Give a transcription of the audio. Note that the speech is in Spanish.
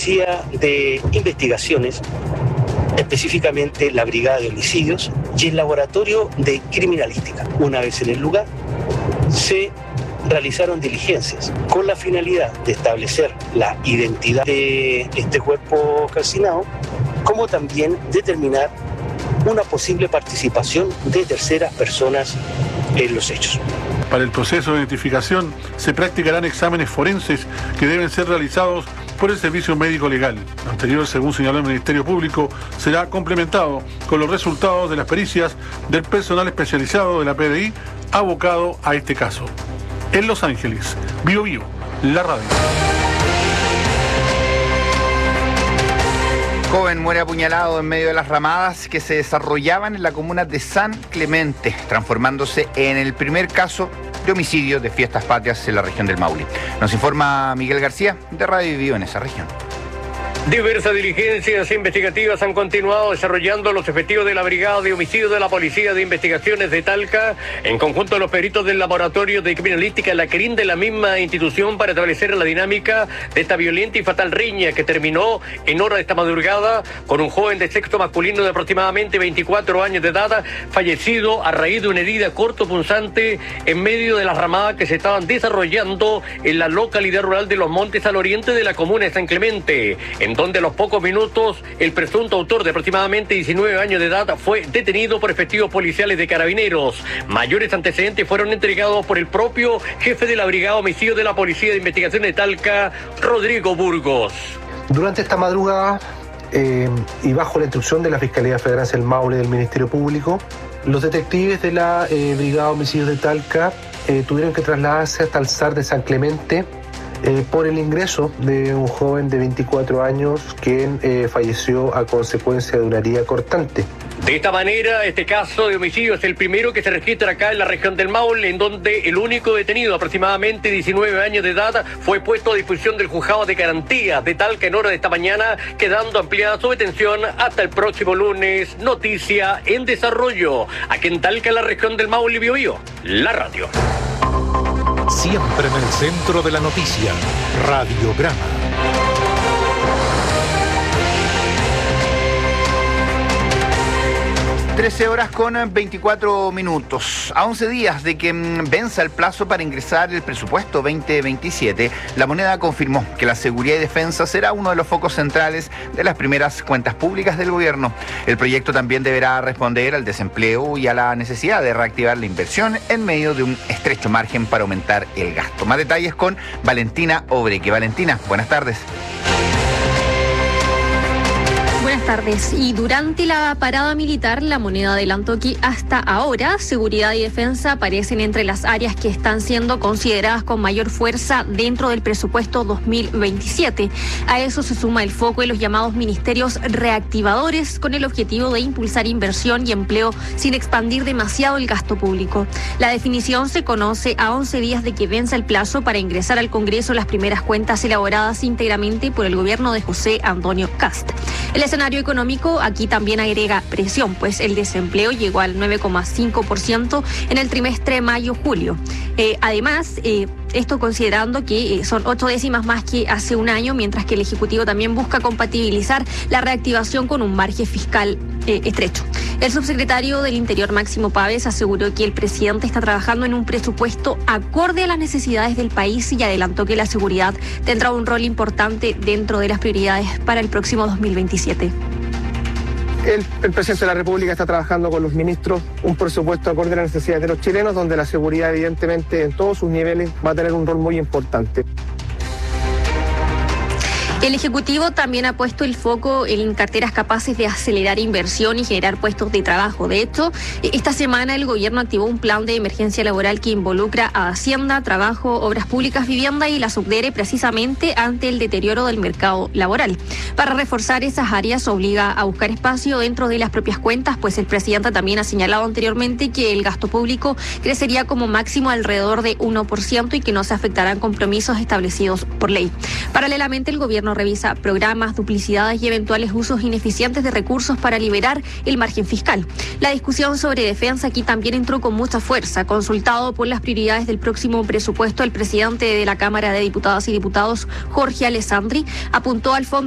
Policía de Investigaciones, específicamente la Brigada de Homicidios y el Laboratorio de Criminalística. Una vez en el lugar, se realizaron diligencias con la finalidad de establecer la identidad de este cuerpo calcinado, como también determinar una posible participación de terceras personas en los hechos. Para el proceso de identificación se practicarán exámenes forenses que deben ser realizados por el Servicio Médico Legal. Lo anterior, según señaló el Ministerio Público, será complementado con los resultados de las pericias del personal especializado de la PDI abocado a este caso. En Los Ángeles, Bio Bio, la radio. Joven muere apuñalado en medio de las ramadas que se desarrollaban en la comuna de San Clemente, transformándose en el primer caso de homicidio de fiestas patrias en la región del Maule. Nos informa Miguel García, de Radio Vivo en esa región. Diversas diligencias investigativas han continuado desarrollando los efectivos de la Brigada de Homicidios de la Policía de Investigaciones de Talca, en conjunto a los peritos del Laboratorio de Criminalística, la CRIM de la misma institución, para establecer la dinámica de esta violenta y fatal riña que terminó en hora de esta madrugada con un joven de sexo masculino de aproximadamente 24 años de edad, fallecido a raíz de una herida cortopunzante en medio de las ramadas que se estaban desarrollando en la localidad rural de Los Montes, al oriente de la comuna de San Clemente, en donde a los pocos minutos el presunto autor de aproximadamente 19 años de edad fue detenido por efectivos policiales de Carabineros. Mayores antecedentes fueron entregados por el propio jefe de la Brigada de Homicidios de la Policía de Investigación de Talca, Rodrigo Burgos. Durante esta madrugada y bajo la instrucción de la Fiscalía de Flagrancia del Maule y del Ministerio Público, los detectives de la Brigada de Homicidios de Talca tuvieron que trasladarse hasta el SAR de San Clemente por el ingreso de un joven de 24 años quien falleció a consecuencia de una herida cortante. De esta manera, este caso de homicidio es el primero que se registra acá en la región del Maule, en donde el único detenido, aproximadamente 19 años de edad, fue puesto a disposición del juzgado de garantía de Talca en hora de esta mañana, quedando ampliada su detención hasta el próximo lunes. Noticia en desarrollo. Aquí en Talca, en la región del Maule, Bio Bio, la radio. Siempre en el centro de la noticia, Radiograma. 13 horas con 24 minutos. A 11 días de que venza el plazo para ingresar el presupuesto 2027, la moneda confirmó que la seguridad y defensa será uno de los focos centrales de las primeras cuentas públicas del gobierno. El proyecto también deberá responder al desempleo y a la necesidad de reactivar la inversión en medio de un estrecho margen para aumentar el gasto. Más detalles con Valentina Obreque. Valentina, buenas tardes. Buenas tardes. Y durante la parada militar, la moneda adelantó que hasta ahora seguridad y defensa aparecen entre las áreas que están siendo consideradas con mayor fuerza dentro del presupuesto 2027. A eso se suma el foco en los llamados ministerios reactivadores, con el objetivo de impulsar inversión y empleo sin expandir demasiado el gasto público. La definición se conoce a 11 días de que venza el plazo para ingresar al Congreso las primeras cuentas elaboradas íntegramente por el gobierno de José Antonio Kast. El escenario económico aquí también agrega presión, pues el desempleo llegó al 9,5% en el trimestre mayo-julio. Además, esto considerando que son 8 décimas más que hace un año, mientras que el Ejecutivo también busca compatibilizar la reactivación con un margen fiscal estrecho. El subsecretario del Interior, Máximo Pávez, aseguró que el presidente está trabajando en un presupuesto acorde a las necesidades del país y adelantó que la seguridad tendrá un rol importante dentro de las prioridades para el próximo 2027. El presidente de la República está trabajando con los ministros un presupuesto acorde a las necesidades de los chilenos, donde la seguridad evidentemente en todos sus niveles va a tener un rol muy importante. El Ejecutivo también ha puesto el foco en carteras capaces de acelerar inversión y generar puestos de trabajo. De hecho, esta semana el gobierno activó un plan de emergencia laboral que involucra a Hacienda, Trabajo, Obras Públicas, Vivienda y la Subdere, precisamente ante el deterioro del mercado laboral. Para reforzar esas áreas obliga a buscar espacio dentro de las propias cuentas, pues el presidente también ha señalado anteriormente que el gasto público crecería como máximo alrededor de 1% y que no se afectarán compromisos establecidos por ley. Paralelamente, el gobierno revisa programas, duplicidades y eventuales usos ineficientes de recursos para liberar el margen fiscal. La discusión sobre defensa aquí también entró con mucha fuerza. Consultado por las prioridades del próximo presupuesto, el presidente de la Cámara de Diputadas y Diputados, Jorge Alessandri, apuntó al fondo